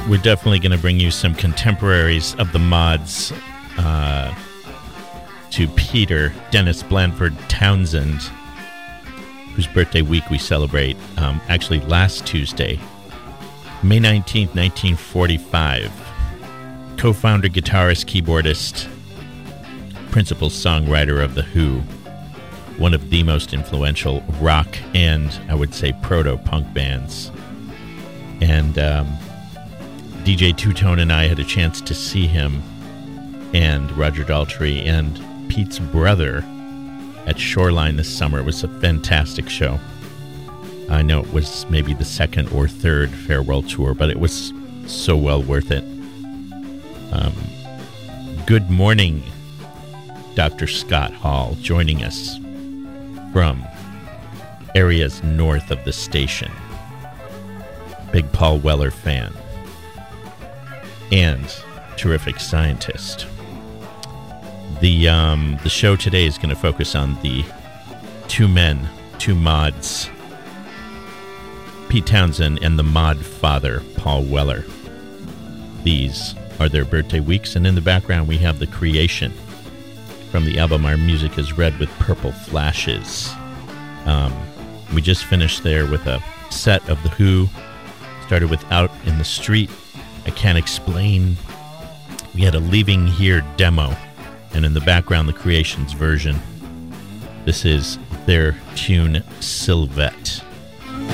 we're definitely going to bring you some contemporaries of the mods to Peter Dennis Blanford Townsend, whose birthday week we celebrate actually last Tuesday, May 19th, 1945. Co-founder, guitarist, keyboardist, principal songwriter of The Who, one of the most influential rock and, I would say, proto-punk bands. And DJ Two-Tone and I had a chance to see him and Roger Daltrey and Pete's brother at Shoreline this summer. It was a fantastic show. I know it was maybe the second or third farewell tour, but it was so well worth it. Good morning, Dr. Scott Hall, joining us from areas north of the station. Big Paul Weller fan and terrific scientist. The show today is going to focus on the two mods, Pete Townsend and the mod father, Paul Weller. These are their birthday weeks, and in the background we have The Creation from the album Our Music Is Red with Purple Flashes. We just finished there with a set of The Who. Started with Out in the Street, I Can't Explain. We had a Leaving Here demo, and in the background, The Creation's version. This is their tune, Sylvette.